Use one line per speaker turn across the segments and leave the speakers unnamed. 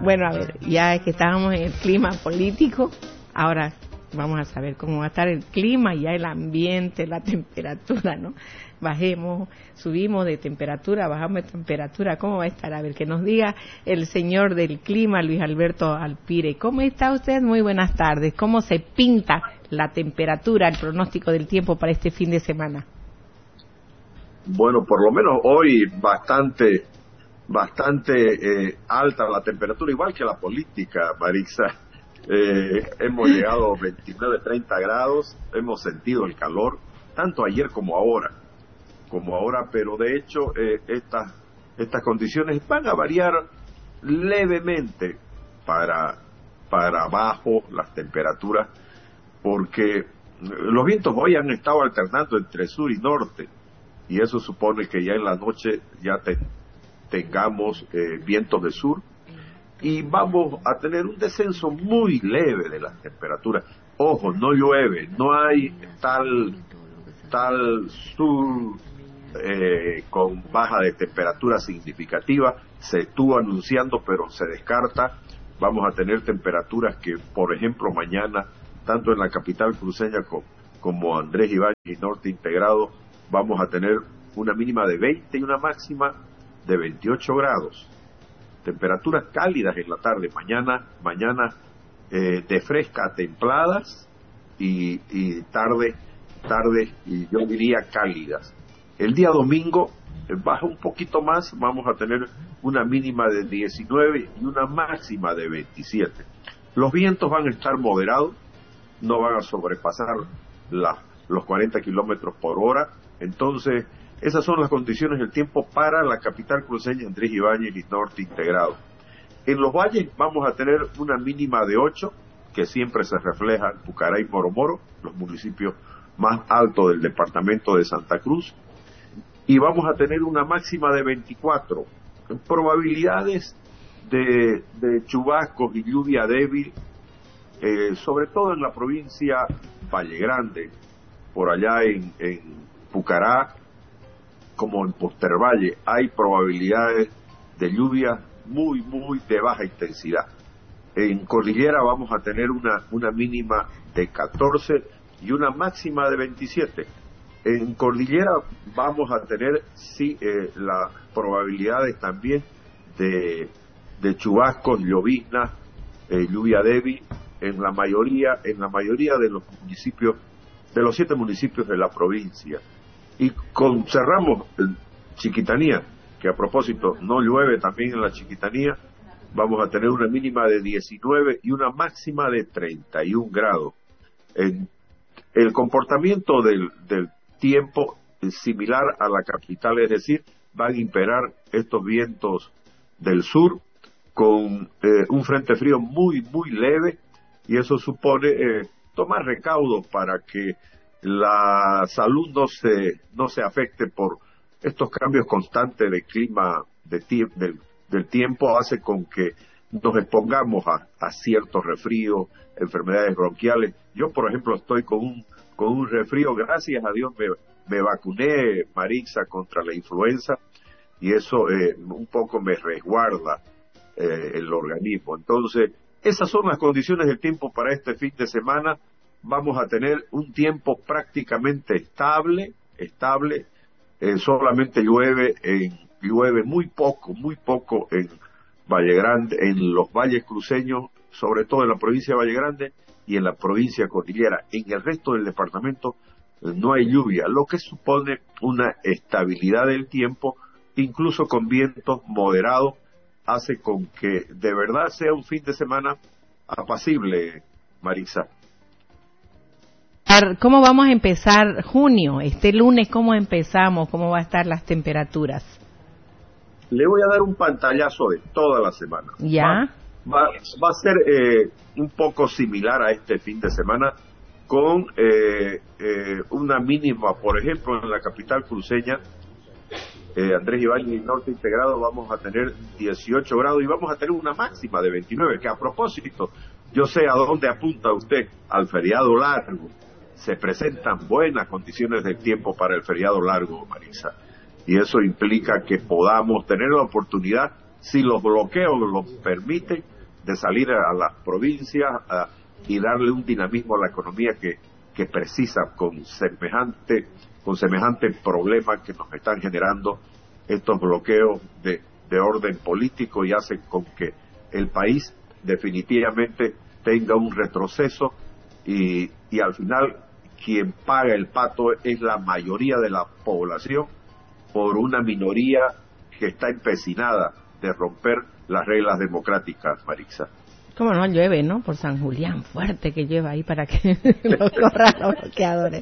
Bueno, a ver, ya que estábamos en el clima político, ahora vamos a saber cómo va a estar el clima, ya el ambiente, la temperatura, ¿no? Subimos de temperatura, bajamos de temperatura, ¿cómo va a estar? A ver, que nos diga el señor del clima, Luis Alberto Alpire. ¿Cómo está usted? Muy buenas tardes. ¿Cómo se pinta la temperatura, el pronóstico del tiempo para este fin de semana?
Bueno, por lo menos hoy bastante alta la temperatura, igual que la política, Marisa. Hemos llegado a 29, 30 grados, hemos sentido el calor, tanto ayer como ahora, pero de hecho estas condiciones van a variar levemente para abajo las temperaturas, porque los vientos hoy han estado alternando entre sur y norte, y eso supone que ya en la noche ya tengamos vientos de sur, y vamos a tener un descenso muy leve de las temperaturas. Ojo, no llueve, no hay tal sur con baja de temperatura significativa. Se estuvo anunciando, pero se descarta. Vamos a tener temperaturas que, por ejemplo, mañana, tanto en la capital cruceña como Andrés Ibáñez y Norte Integrado, vamos a tener una mínima de 20 y una máxima de 28 grados. Temperaturas cálidas en la tarde, mañana de fresca a templadas y tarde, y yo diría cálidas. El día domingo baja un poquito más, vamos a tener una mínima de 19 y una máxima de 27. Los vientos van a estar moderados, no van a sobrepasar los 40 kilómetros por hora. Entonces, esas son las condiciones del tiempo para la capital cruceña, Andrés Ibáñez y Norte Integrado. En los valles vamos a tener una mínima de 8, que siempre se refleja en Pucará y Moro, los municipios más altos del departamento de Santa Cruz, y vamos a tener una máxima de 24. Probabilidades de chubascos y lluvia débil, sobre todo en la provincia Valle Grande, por allá en Pucará, como en Postervalle, hay probabilidades de lluvia muy de baja intensidad. En Cordillera vamos a tener una mínima de 14 y una máxima de 27. En Cordillera vamos a tener las probabilidades también de chubascos, lloviznas, lluvia débil en la mayoría de los municipios, de los 7 municipios de la provincia. Y cerramos Chiquitanía, que a propósito no llueve también en la Chiquitanía. Vamos a tener una mínima de 19 y una máxima de 31 grados. El comportamiento del tiempo es similar a la capital, es decir, van a imperar estos vientos del sur con un frente frío muy leve, y eso supone tomar recaudos para que la salud no se afecte por estos cambios constantes de clima, del tiempo. Hace con que nos expongamos a ciertos resfríos, enfermedades bronquiales. Yo, por ejemplo, estoy con un resfrío, gracias a Dios me vacuné, Marisa, contra la influenza, y eso un poco me resguarda el organismo. Entonces, esas son las condiciones del tiempo para este fin de semana. Vamos a tener un tiempo prácticamente estable, solamente llueve muy poco en Valle Grande, en los valles cruceños, sobre todo en la provincia de Valle Grande y en la provincia cordillera. En el resto del departamento no hay lluvia, lo que supone una estabilidad del tiempo, incluso con vientos moderados, hace con que de verdad sea un fin de semana apacible, Marisa.
¿Cómo vamos a empezar junio? Este lunes, ¿cómo empezamos? ¿Cómo va a estar las temperaturas?
Le voy a dar un pantallazo de toda la semana.
¿Ya?
Va a ser un poco similar a este fin de semana, con una mínima, por ejemplo, en la capital cruceña, Andrés Ibáñez y Norte Integrado, vamos a tener 18 grados y vamos a tener una máxima de 29, que a propósito, yo sé a dónde apunta usted, al feriado largo. Se presentan buenas condiciones del tiempo para el feriado largo, Marisa, y eso implica que podamos tener la oportunidad, si los bloqueos lo permiten, de salir a las provincias y darle un dinamismo a la economía que precisa con semejante problema que nos están generando estos bloqueos de orden político, y hace con que el país definitivamente tenga un retroceso y al final quien paga el pato es la mayoría de la población por una minoría que está empecinada de romper las reglas democráticas, Marixa.
¿Cómo no llueve, no? Por San Julián, fuerte que llueva ahí para que los corran los bloqueadores.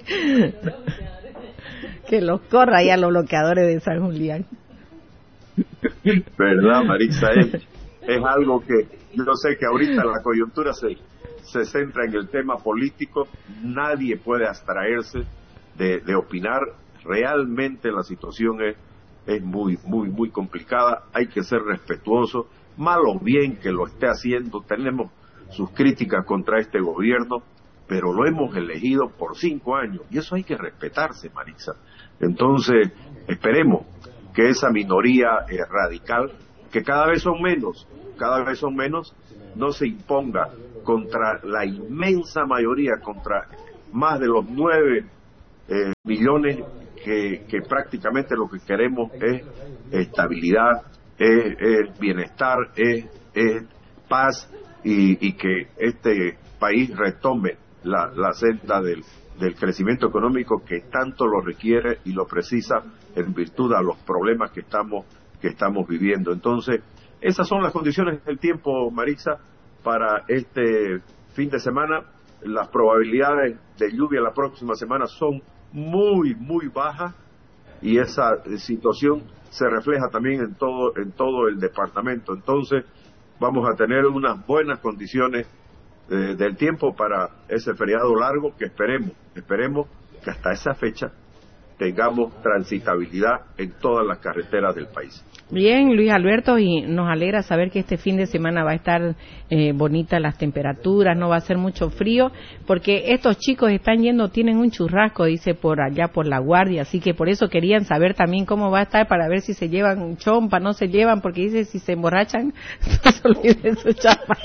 Que los corra ahí a los bloqueadores de San Julián.
¿Verdad, Marixa? Es algo que yo sé que ahorita la coyuntura se centra en el tema político. Nadie puede abstraerse de opinar. Realmente la situación es muy, muy, muy complicada. Hay que ser respetuoso, mal o bien que lo esté haciendo. Tenemos sus críticas contra este gobierno, pero lo hemos elegido por 5 años y eso hay que respetarse, Marixa. Entonces, esperemos que esa minoría radical, que cada vez son menos, no se imponga contra la inmensa mayoría, contra más de los 9 millones que prácticamente lo que queremos es estabilidad, es bienestar, es paz, y que este país retome la senda del crecimiento económico que tanto lo requiere y lo precisa en virtud a los problemas que estamos viviendo. Entonces, esas son las condiciones del tiempo, Marixa, para este fin de semana. Las probabilidades de lluvia la próxima semana son muy, muy bajas, y esa situación se refleja también en todo el departamento. Entonces, vamos a tener unas buenas condiciones del tiempo para ese feriado largo, que esperemos que hasta esa fecha tengamos transitabilidad en todas las carreteras del país.
Bien, Luis Alberto, y nos alegra saber que este fin de semana va a estar bonita las temperaturas, no va a ser mucho frío, porque estos chicos están yendo, tienen un churrasco, dice, por allá por La Guardia, así que por eso querían saber también cómo va a estar, para ver si se llevan chompa, no se llevan, porque dice si se emborrachan, no se olviden su chapa.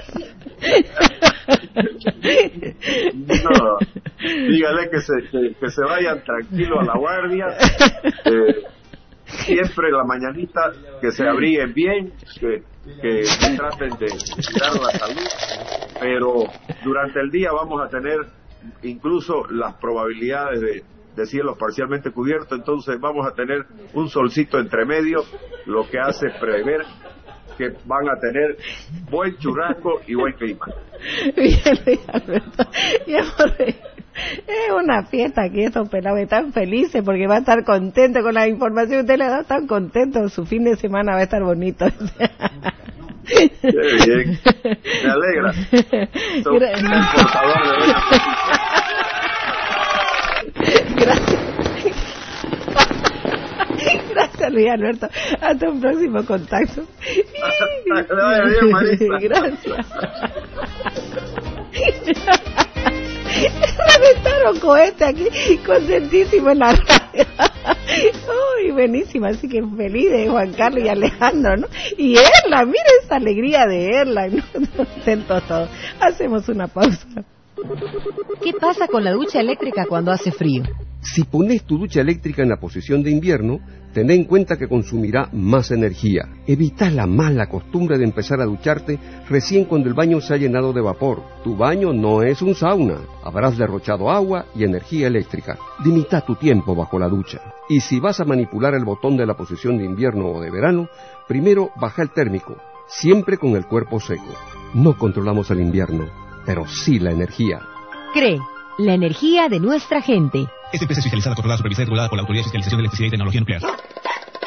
No, dígale que se vayan tranquilos a La Guardia, siempre la mañanita, que se abriguen bien, que traten de cuidar la salud, pero durante el día vamos a tener incluso las probabilidades de cielos parcialmente cubiertos, entonces vamos a tener un solcito entre medio, lo que hace prever que van a tener buen churrasco y buen clima.
Bien, Alberto. Es una fiesta aquí, estos pelados están felices porque van a estar contentos con la información que usted les da, están contentos, su fin de semana va a estar bonito.
Qué bien, me alegra. Son un portador de buena noticia.
Gracias. Gracias, Luis Alberto. Hasta un próximo contacto. Gracias. Reventaron cohete aquí, contentísimo en la radio. Uy, buenísima, así que feliz de Juan Carlos y Alejandro, ¿no? Y Erla, mira esa alegría de Erla, ¿no? Contentos todos. Hacemos una pausa.
¿Qué pasa con la ducha eléctrica cuando hace frío?
Si pones tu ducha eléctrica en la posición de invierno, ten en cuenta que consumirá más energía. Evita la mala costumbre de empezar a ducharte recién cuando el baño se ha llenado de vapor. Tu baño no es un sauna. Habrás derrochado agua y energía eléctrica. Limita tu tiempo bajo la ducha. Y si vas a manipular el botón de la posición de invierno o de verano, primero baja el térmico, siempre con el cuerpo seco. No controlamos el invierno, pero sí la energía.
CRE, la energía de nuestra gente.
SPC especializada, controlada, supervisada y regulada por la Autoridad de Fiscalización de Electricidad y Tecnología Nuclear.